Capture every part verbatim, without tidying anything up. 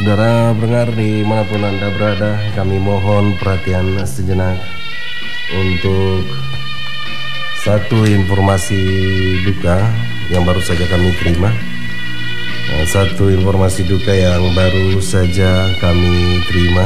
Saudara pendengar dimanapun Anda berada, kami mohon perhatian sejenak untuk satu informasi duka yang baru saja kami terima. Satu informasi duka yang baru saja kami terima.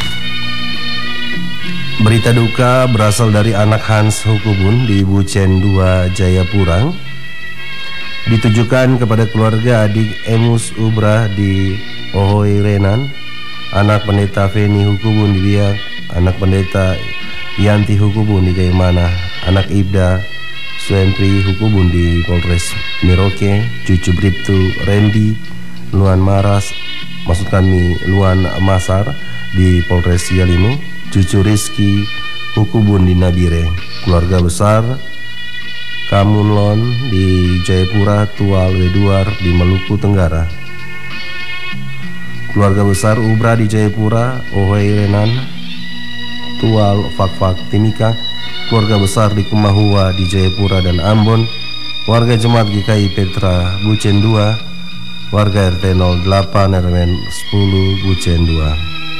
Berita duka berasal dari anak Hans Hukubun di Bucen dua, Jayapura. Ditujukan kepada keluarga adik Emus Ubra di Ohoirenan, anak pendeta Feni Hukubun di Biak, anak pendeta Yanti Hukubun di Kaimana, anak Ibda Suempri Hukubun di Polres Merauke, cucu Bribtu Randy Luan Maras, maksud kami Luan Masar di Polres Yalimo, cucu Rizky Hukubun di Nabire, keluarga besar Kamunlon di Jayapura, Tual Weduar di Maluku Tenggara, keluarga besar Ubra di Jayapura, Ohoirenan, Tual Fakfak Timika, keluarga besar di Kumahua di Jayapura dan Ambon, warga jemaat G K I Petra Bucen dua, warga R T nol delapan R W sepuluh Bucen dua.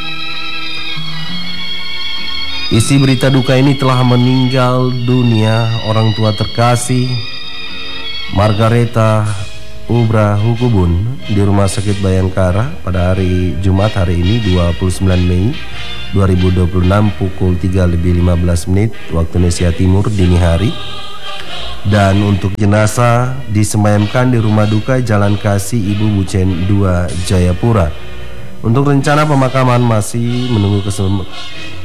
Isi berita duka ini telah meninggal dunia orang tua terkasih Margareta Ubra Hukubun di Rumah Sakit Bayangkara pada hari Jumat hari ini dua puluh sembilan Mei dua ribu dua puluh enam pukul tiga lebih lima belas menit waktu Indonesia Timur dini hari. Dan untuk jenazah disemayamkan di Rumah Duka Jalan Kasih Ibu Bucen dua, Jayapura. Untuk rencana pemakaman masih menunggu kesempatan